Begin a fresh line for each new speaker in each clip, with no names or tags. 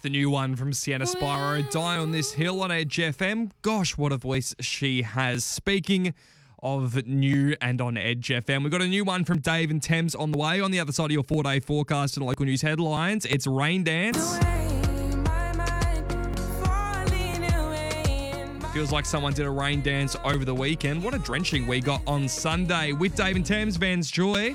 the new one from Sienna Spiro, Die on This Hill on Edge FM. Gosh, what a voice she has. Speaking of new and on Edge FM, we've got a new one from Dave and Thames on the way. On the other side of your 4-day forecast and local news headlines, it's Rain Dance. Feels like someone did a rain dance over the weekend. What a drenching we got on Sunday. With Dave and Thames, Vans Joy.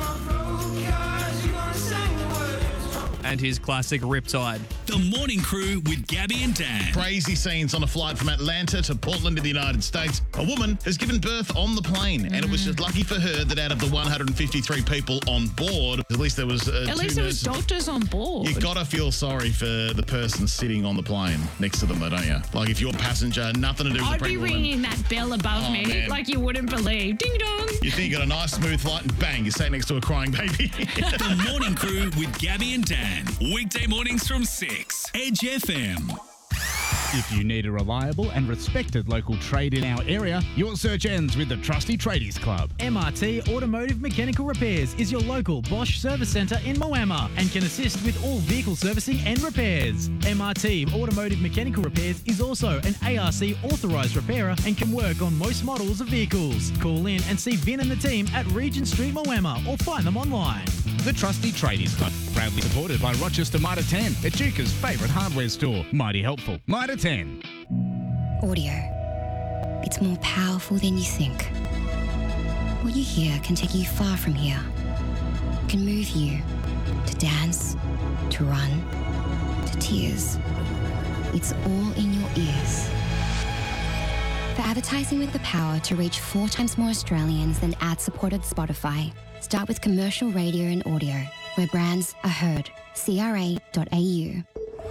And his classic Riptide.
The Morning Crew with Gabby and Dan.
Crazy scenes on a flight from Atlanta to Portland in the United States. A woman has given birth on the plane, and it was just lucky for her that out of the 153 people on board, at least there was
At least there was doctors on board.
You gotta feel sorry for the person sitting on the plane next to them, though, don't you? Like if you're a passenger, nothing to do with the
I'd be
pregnant
ringing
woman.
that bell above me
man.
like you wouldn't believe. Ding dong.
You think you got a nice smooth flight, and bang, you're sat next to a crying baby.
The Morning Crew with Gabby and Dan. Weekday mornings from 6. Edge FM.
If you need a reliable and respected local trade in our area, your search ends with the Trusty Tradies Club.
MRT Automotive Mechanical Repairs is your local Bosch service centre in Moama and can assist with all vehicle servicing and repairs. MRT Automotive Mechanical Repairs is also an ARC authorised repairer and can work on most models of vehicles. Call in and see Vin and the team at Regent Street, Moama, or find them online.
The Trusty Tradies Club, proudly supported by Rochester Mitre 10, Echuca's favourite hardware store. Mighty helpful. Mitre 10.
Audio. It's more powerful than you think. What you hear can take you far from here. It can move you to dance, to run, to tears. It's all in your ears. For advertising with the power to reach 4 times more Australians than ad-supported Spotify, start with commercial radio and audio, where brands are heard. CRA.au.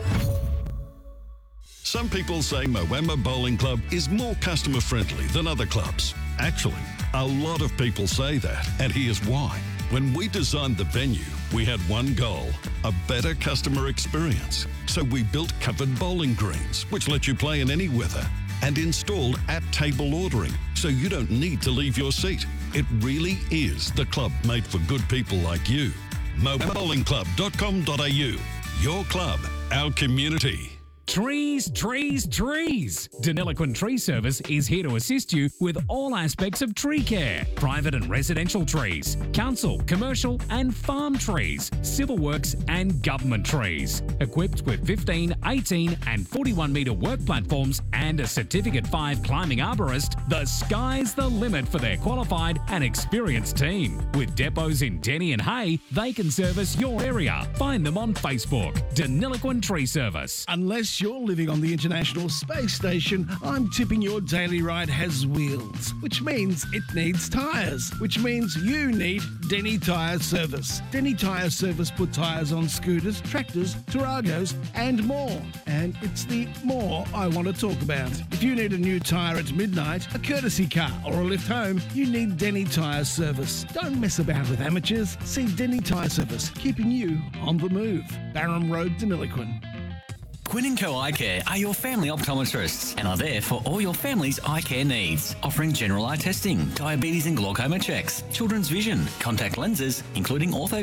Some people say Moama Bowling Club is more customer friendly than other clubs. Actually, a lot of people say that, and here's why. When we designed the venue, we had one goal, a better customer experience. So we built covered bowling greens, which let you play in any weather, and installed at-table ordering, so you don't need to leave your seat. It really is the club made for good people like you. MoamaBowlingClub.com.au. Your club, our community.
Trees, trees, trees. Deniliquin Tree Service is here to assist you with all aspects of tree care. Private and residential trees, council, commercial and farm trees, civil works and government trees. Equipped with 15, 18 and 41 metre work platforms and a Certificate 5 climbing arborist, the sky's the limit for their qualified and experienced team. With depots in Denny and Hay, they can service your area. Find them on Facebook. Deniliquin Tree Service.
Unless you're living on the International Space Station, I'm tipping your daily ride has wheels, which means it needs tyres, which means you need Denny Tyre Service. Denny Tyre Service put tyres on scooters, tractors, Taragos and more. And it's the more I want to talk about. If you need a new tyre at midnight, a courtesy car or a lift home, you need Denny Tyre Service. Don't mess about with amateurs. See Denny Tyre Service, keeping you on the move. Barham Road, Deniliquin.
Quinn & Co Eye Care are your family optometrists and are there for all your family's eye care needs, offering general eye testing, diabetes and glaucoma checks, children's vision, contact lenses, including ortho